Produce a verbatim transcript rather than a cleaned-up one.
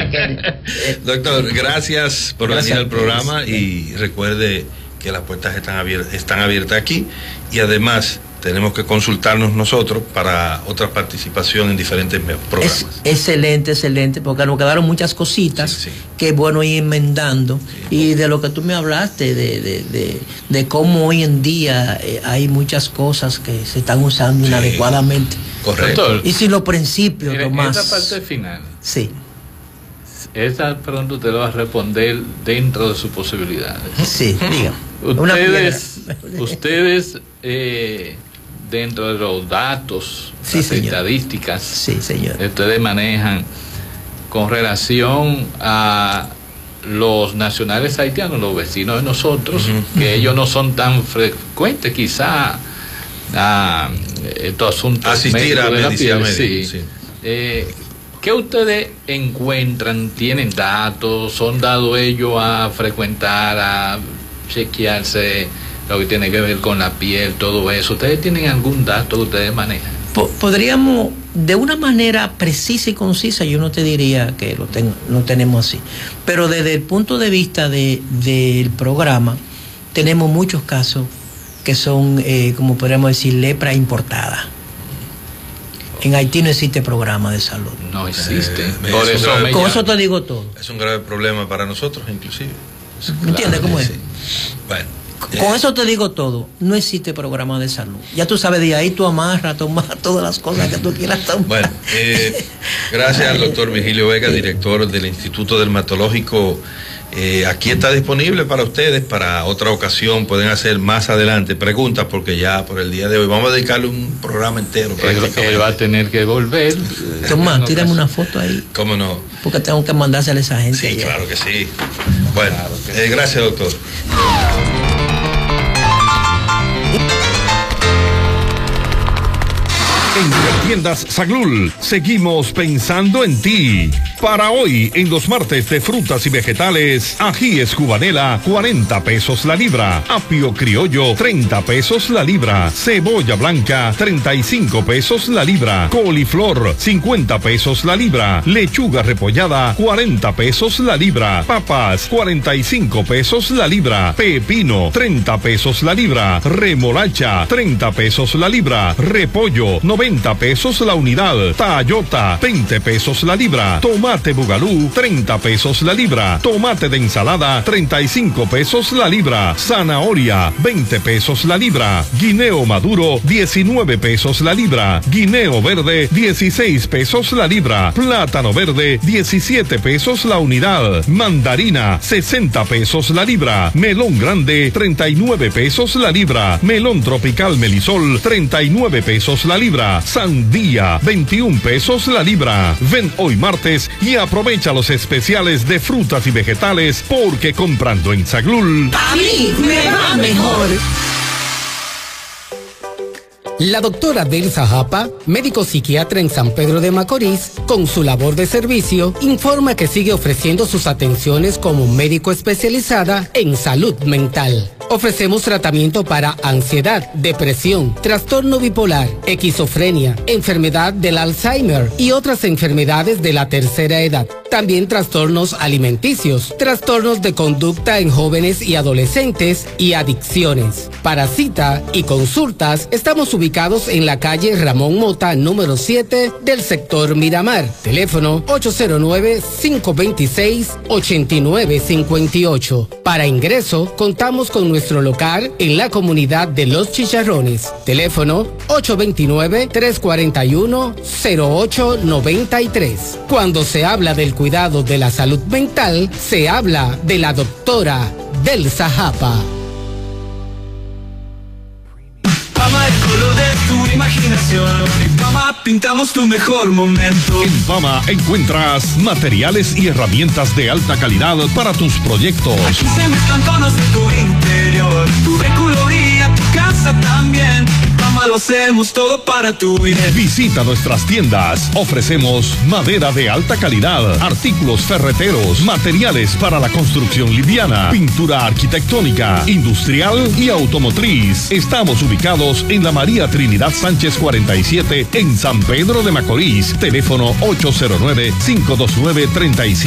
Doctor, gracias por gracias venir al programa y recuerde que las puertas están abiertas, están abiertas aquí, y además tenemos que consultarnos nosotros para otra participación en diferentes programas. Es excelente, excelente, porque nos quedaron muchas cositas sí, sí. que es bueno ir enmendando. Sí, y de lo que tú me hablaste, de, de, de, de cómo hoy en día eh, hay muchas cosas que se están usando sí. inadecuadamente. Correcto. Doctor, y si los principios, mire, Tomás. Esa parte final. Sí. Esa pregunta usted lo va a responder dentro de sus posibilidades. Sí, diga. Ustedes, ustedes eh, dentro de los datos, sí, las señor. estadísticas, sí, señor. ustedes manejan con relación a los nacionales haitianos, los vecinos de nosotros, uh-huh. que ellos no son tan frecuentes quizá a estos asuntos asistir a medicina médica. Sí. Sí. Eh, ¿Qué ustedes encuentran? ¿Tienen datos? ¿Son dados ellos a frecuentar, a chequearse lo que tiene que ver con la piel, todo eso? ¿Ustedes tienen algún dato que ustedes manejan? Podríamos, de una manera precisa y concisa, yo no te diría que lo, ten, lo tenemos así, pero desde el punto de vista de, del programa, tenemos muchos casos que son, eh, como podríamos decir, lepra importada. En Haití no existe programa de salud. No existe. Eh, Por eso grave, con eso te digo todo. Es un grave problema para nosotros, inclusive. ¿Entiendes cómo es? Sí. Bueno. Con eh. eso te digo todo. No existe programa de salud. Ya tú sabes, de ahí tú amarras, tomas todas las cosas que tú quieras tomar. Bueno, eh, gracias al doctor Virgilio Vega, director del Instituto Dermatológico. Eh, aquí está disponible para ustedes para otra ocasión. Pueden hacer más adelante preguntas, porque ya por el día de hoy vamos a dedicarle un programa entero. Él, él va a tener que volver. Tomás, tírame una foto ahí. ¿Cómo no? Porque tengo que mandársela a esa gente. Sí, allá. claro que sí. Bueno, claro que eh, sí. Gracias, doctor. En Tiendas Saglul seguimos pensando en ti. Para hoy, en los martes de frutas y vegetales, ajíes cubanela, cuarenta pesos la libra. Apio criollo, treinta pesos la libra. Cebolla blanca, treinta y cinco pesos la libra. Coliflor, cincuenta pesos la libra. Lechuga repollada, cuarenta pesos la libra. Papas, cuarenta y cinco pesos la libra. Pepino, treinta pesos la libra. Remolacha, treinta pesos la libra. Repollo, noventa pesos la unidad. Tayota, veinte pesos la libra. Tomate bugalú, treinta pesos la libra. Tomate de ensalada, treinta y cinco pesos la libra. Zanahoria, veinte pesos la libra. Guineo maduro, diecinueve pesos la libra. Guineo verde, dieciséis pesos la libra. Plátano verde, diecisiete pesos la unidad. Mandarina, sesenta pesos la libra. Melón grande, treinta y nueve pesos la libra. Melón tropical Melisol, treinta y nueve pesos la libra. Sandía, veintiún pesos la libra. Ven hoy martes y aprovecha los especiales de frutas y vegetales, porque comprando en Saglul, a mí me va mejor. La doctora Delsa Japa, médico psiquiatra en San Pedro de Macorís, con su labor de servicio, informa que sigue ofreciendo sus atenciones como médico especializada en salud mental. Ofrecemos tratamiento para ansiedad, depresión, trastorno bipolar, esquizofrenia, enfermedad del Alzheimer y otras enfermedades de la tercera edad. También trastornos alimenticios, trastornos de conducta en jóvenes y adolescentes y adicciones. Para cita y consultas, estamos ubicados en la calle Ramón Mota, número siete del sector Miramar. Teléfono ocho cero nueve, cinco dos seis, ocho nueve cinco ocho. Para ingreso, contamos con nuestro local en la comunidad de Los Chicharrones. Teléfono ocho dos nueve, tres cuatro uno, cero ocho nueve tres. Cuando se habla del cuidado de la salud mental, se habla de la doctora Delsa Japa. Fama, el color de tu imaginación. En Fama pintamos tu mejor momento. En Fama encuentras materiales y herramientas de alta calidad para tus proyectos. Aquí se mezclan tonos de tu interior, tu vehículo y a tu casa también. Fama lo hacemos todo para tu bien. Visita nuestras tiendas. Ofrecemos madera de alta calidad, artículos ferreteros, materiales para la construcción liviana, pintura arquitectónica, industrial y automotriz. Estamos ubicados en la María Trinidad Sánchez cuarenta y siete en San Pedro de Macorís. Teléfono ocho cero nueve, cinco dos nueve, tres cinco